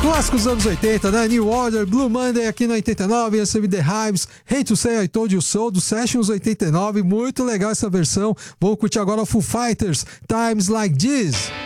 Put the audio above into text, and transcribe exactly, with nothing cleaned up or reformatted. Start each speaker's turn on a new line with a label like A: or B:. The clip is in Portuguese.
A: Clássicos dos anos oitenta, né? New Order, Blue Monday aqui no oitenta e nove, S M The Hives, Hate to Say I Told You So, do Sessions oitenta e nove, muito legal essa versão. Vamos curtir agora o Foo Fighters, Times Like This.